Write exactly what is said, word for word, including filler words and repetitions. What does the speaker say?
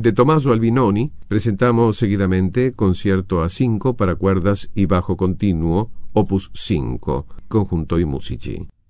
De Tommaso Albinoni presentamos seguidamente Concierto a cinco para cuerdas y bajo continuo, opus cinco, conjunto y musici.